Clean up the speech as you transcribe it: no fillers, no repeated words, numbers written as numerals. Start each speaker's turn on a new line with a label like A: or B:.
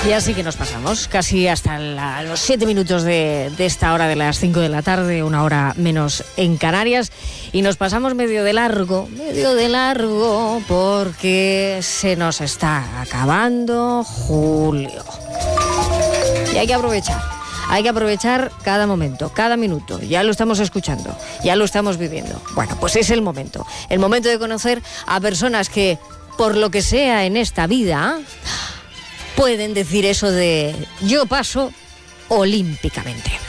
A: Y así que nos pasamos casi hasta los 7 minutos de esta hora de las 5 de la tarde, una hora menos en Canarias, y nos pasamos medio de largo, porque se nos está acabando julio. Y hay que aprovechar cada momento, cada minuto. Ya lo estamos escuchando, ya lo estamos viviendo. Bueno, pues es el momento de conocer a personas que, por lo que sea en esta vida, pueden decir eso de yo paso olímpicamente.